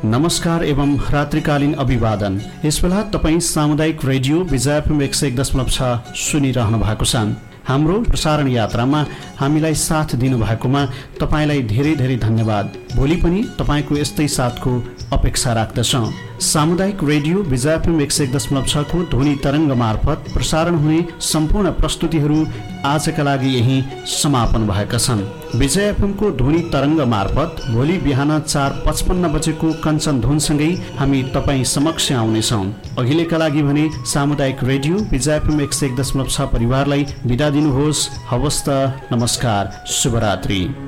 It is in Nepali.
नमस्कार एवं रात्रिकालीन अभिवादन। यसबेला तपाईँ सामुदायिक रेडियो विजय एफएम 101.6 सुनिरहनु भएको छ। हाम्रो प्रसारण यात्रामा हामीलाई साथ दिनुभएकोमा तपाईलाई धेरै धेरै धन्यवाद। भोलि पनि तपाईको यस्तै साथको अपेक्षा राख्दछौँ। सामुदायिक रेडियो विजय एफएम 101.6 को ध्वनि तरङ्ग मार्फत प्रसारण हुने सम्पूर्ण प्रस्तुतिहरू आजका लागि यही समापन भएका छन्। विजय एफएम को ध्वनि तरङ्ग मार्फत भोलि बिहान 4:55 बजेको कञ्चन धुनसँगै हामी तपाईँ समक्ष आउनेछौँ। अहिलेका लागि भने सामुदायिक रेडियो विजय एफएम 101.6 परिवारलाई बिदा दिनुहोस्। हवस् त, नमस्कार, शुभरात्रि।